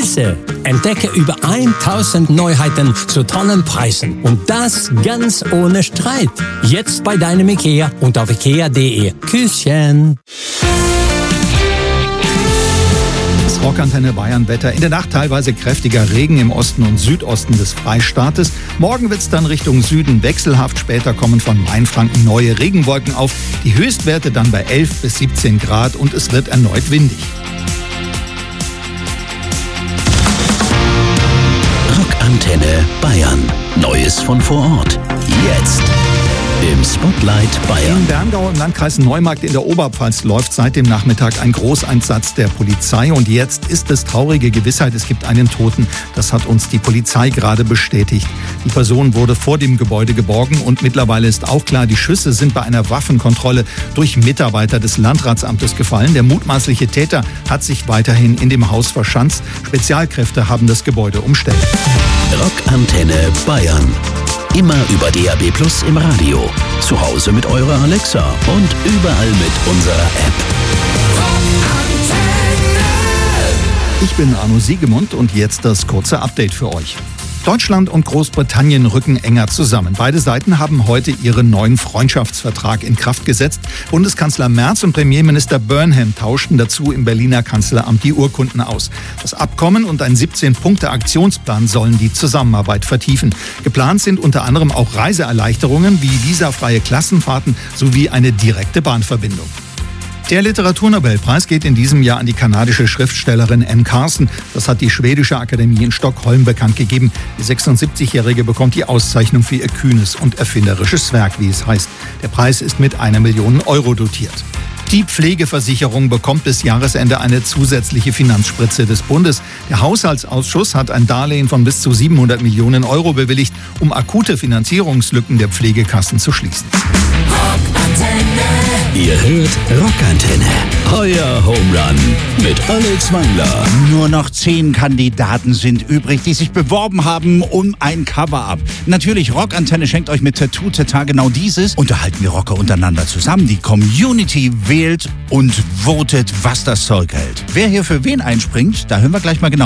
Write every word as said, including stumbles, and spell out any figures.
Messe. Entdecke über tausend Neuheiten zu tollen Preisen. Und das ganz ohne Streit. Jetzt bei deinem Ikea und auf ikea punkt de. Küsschen. Rockantenne Bayern Wetter. In der Nacht teilweise kräftiger Regen im Osten und Südosten des Freistaates. Morgen wird es dann Richtung Süden wechselhaft. Später kommen von Mainfranken neue Regenwolken auf. Die Höchstwerte dann bei elf bis siebzehn Grad und es wird erneut windig. Rockantenne Bayern. Neues von vor Ort. Jetzt im Spotlight Bayern. In Berngau im Landkreis Neumarkt in der Oberpfalz läuft seit dem Nachmittag ein Großeinsatz der Polizei. Und jetzt ist es traurige Gewissheit, es gibt einen Toten. Das hat uns die Polizei gerade bestätigt. Die Person wurde vor dem Gebäude geborgen und mittlerweile ist auch klar, die Schüsse sind bei einer Waffenkontrolle durch Mitarbeiter des Landratsamtes gefallen. Der mutmaßliche Täter hat sich weiterhin in dem Haus verschanzt. Spezialkräfte haben das Gebäude umstellt. Rockantenne Bayern. Immer über D A B Plus im Radio. Zu Hause mit eurer Alexa und überall mit unserer App. Ich bin Arno Siegemund und jetzt das kurze Update für euch. Deutschland und Großbritannien rücken enger zusammen. Beide Seiten haben heute ihren neuen Freundschaftsvertrag in Kraft gesetzt. Bundeskanzler Merz und Premierminister Burnham tauschten dazu im Berliner Kanzleramt die Urkunden aus. Das Abkommen und ein siebzehn-Punkte-Aktionsplan sollen die Zusammenarbeit vertiefen. Geplant sind unter anderem auch Reiseerleichterungen wie visafreie Klassenfahrten sowie eine direkte Bahnverbindung. Der Literaturnobelpreis geht in diesem Jahr an die kanadische Schriftstellerin Anne Carson. Das hat die Schwedische Akademie in Stockholm bekannt gegeben. Die sechsundsiebzigjährige bekommt die Auszeichnung für ihr kühnes und erfinderisches Werk, wie es heißt. Der Preis ist mit einer Million Euro dotiert. Die Pflegeversicherung bekommt bis Jahresende eine zusätzliche Finanzspritze des Bundes. Der Haushaltsausschuss hat ein Darlehen von bis zu siebenhundert Millionen Euro bewilligt, um akute Finanzierungslücken der Pflegekassen zu schließen. Ihr hört Rockantenne. Euer Home Run mit Alex Wangler. Nur noch zehn Kandidaten sind übrig, die sich beworben haben um ein Cover-Up. Natürlich, Rockantenne schenkt euch mit Tattoo Tata genau dieses. Unterhalten wir Rocker untereinander zusammen. Die Community wählt und votet, was das Zeug hält. Wer hier für wen einspringt, da hören wir gleich mal genau.